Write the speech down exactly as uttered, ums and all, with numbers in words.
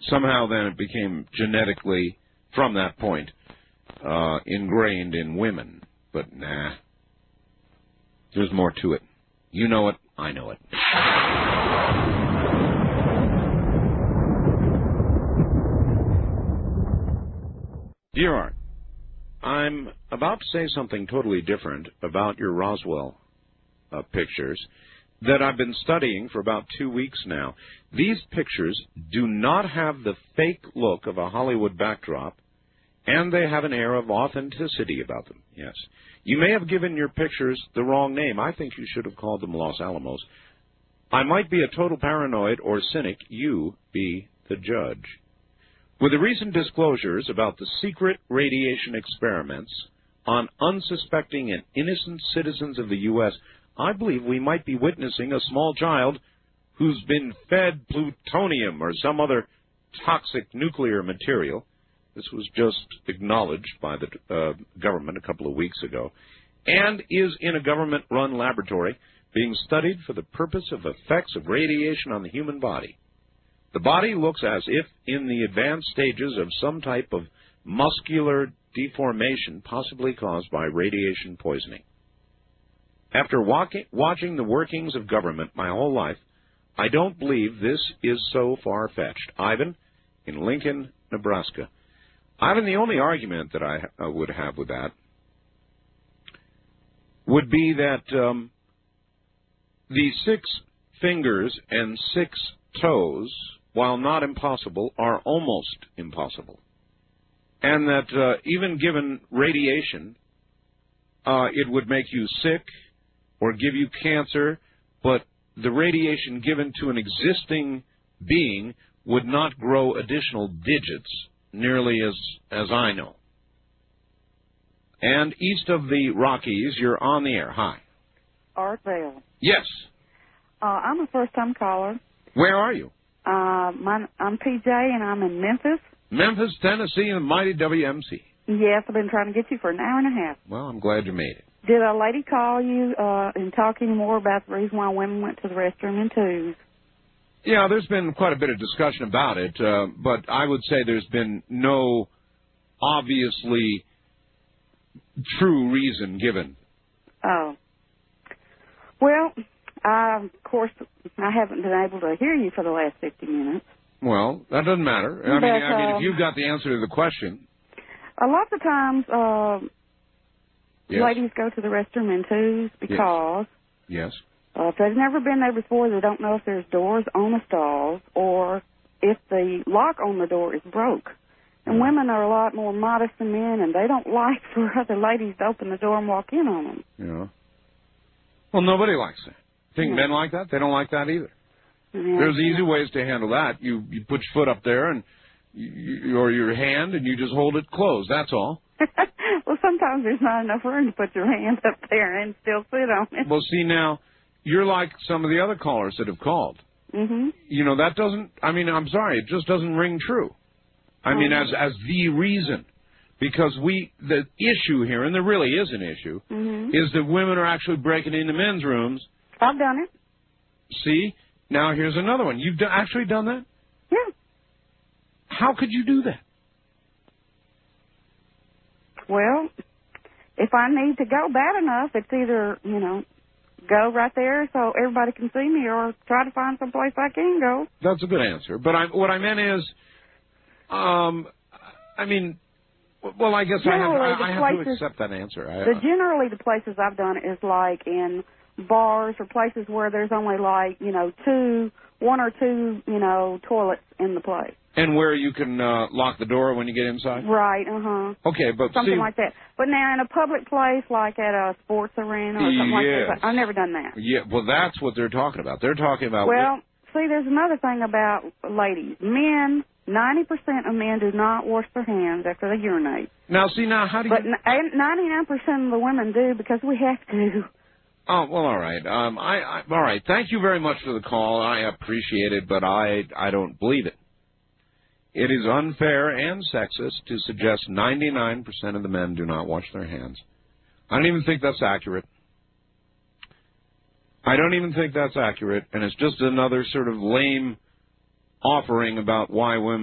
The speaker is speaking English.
somehow then it became genetically, from that point, uh, ingrained in women. But nah, there's more to it. You know it, I know it. Dear Art, I'm about to say something totally different about your Roswell uh, pictures that I've been studying for about two weeks now. These pictures do not have the fake look of a Hollywood backdrop, and they have an air of authenticity about them, yes. You may have given your pictures the wrong name. I think you should have called them Los Alamos. I might be a total paranoid or cynic. You be the judge. With the recent disclosures about the secret radiation experiments on unsuspecting and innocent citizens of the U S, I believe we might be witnessing a small child who's been fed plutonium or some other toxic nuclear material. This was just acknowledged by the uh, government a couple of weeks ago, and is in a government-run laboratory being studied for the purpose of effects of radiation on the human body. The body looks as if in the advanced stages of some type of muscular deformation possibly caused by radiation poisoning. After walking, watching the workings of government my whole life, I don't believe this is so far-fetched. Ivan, in Lincoln, Nebraska. Ivan, the only argument that I uh, would have with that would be that um, the six fingers and six toes, while not impossible, are almost impossible. And that uh, even given radiation, uh, it would make you sick or give you cancer, but the radiation given to an existing being would not grow additional digits nearly as, as I know. And east of the Rockies, you're on the air. Hi. Art Vale. Yes. Uh, I'm a first-time caller. Where are you? Uh, my, I'm P J, and I'm in Memphis. Memphis, Tennessee, and the mighty W M C. Yes, I've been trying to get you for an hour and a half. Well, I'm glad you made it. Did a lady call you uh, and talk any more about the reason why women went to the restroom in twos? Yeah, there's been quite a bit of discussion about it, uh, but I would say there's been no obviously true reason given. Oh. Well, I, of course, I haven't been able to hear you for the last fifty minutes. Well, that doesn't matter. I but, mean, I mean, uh, if you've got the answer to the question. A lot of times, uh, yes. ladies go to the restroom in twos because yes. Yes. Uh, if they've never been there before, they don't know if there's doors on the stalls or if the lock on the door is broke. And yeah. women are a lot more modest than men, and they don't like for other ladies to open the door and walk in on them. Yeah. Well, nobody likes that. Think yeah. men like that? They don't like that either. Yeah. There's easy ways to handle that. You you put your foot up there and you, or your hand, and you just hold it closed. That's all. Well, sometimes there's not enough room to put your hand up there and still sit on it. Well, see, now, you're like some of the other callers that have called. Mm-hmm. You know, that doesn't, I mean, I'm sorry, it just doesn't ring true. I mm-hmm. mean, as as the reason. Because we, the issue here, and there really is an issue, mm-hmm. is that women are actually breaking into men's rooms. I've done it. See? Now, here's another one. You've do, actually done that? Yeah. How could you do that? Well, if I need to go bad enough, it's either, you know, go right there so everybody can see me or try to find some place I can go. That's a good answer. But I, what I meant is, um, I mean, well, I guess generally, I have, I, I have places, to accept that answer. I, the, generally, the places I've done it is like in bars or places where there's only like, you know, two, one or two, you know, toilets in the place. And where you can uh, lock the door when you get inside? Right, uh-huh. Okay, but Something see, like that. But now in a public place, like at a sports arena or something yes. like that, I've never done that. Yeah, well, that's what they're talking about. They're talking about... Well, see, there's another thing about ladies. Men, ninety percent of men do not wash their hands after they urinate. Now, see, now, how do you... But ninety-nine percent of the women do because we have to. Oh, well, all right. Um, I, I, all right. Thank you very much for the call. I appreciate it, but I, I don't believe it. It is unfair and sexist to suggest ninety-nine percent of the men do not wash their hands. I don't even think that's accurate. I don't even think that's accurate, and it's just another sort of lame offering about why women